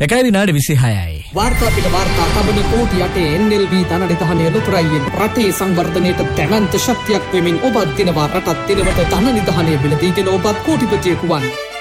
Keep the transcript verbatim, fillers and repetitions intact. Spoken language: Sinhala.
එකයි විනාඩි විසිහයයි. වාර්තා පිට වාර්තා තබන කෝටි යටේ එන් එල් බී ධන නිධානය ලොතරැයියෙන් රටේ සංවර්ධනයට දැවැන්ත ශක්තියක් වෙමින් ඔබත් දිනවා රටත් දිනවට ධන නිධානය මිලදීගෙන ඔබත් කෝටිපතියෙකු වන්න.